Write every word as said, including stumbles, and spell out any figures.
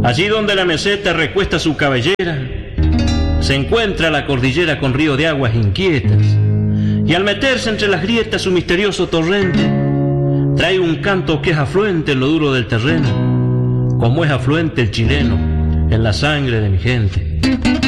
Allí donde la meseta recuesta su cabellera, se encuentra la cordillera con río de aguas inquietas, y al meterse entre las grietas su misterioso torrente, trae un canto que es afluente en lo duro del terreno, como es afluente el chileno en la sangre de mi gente.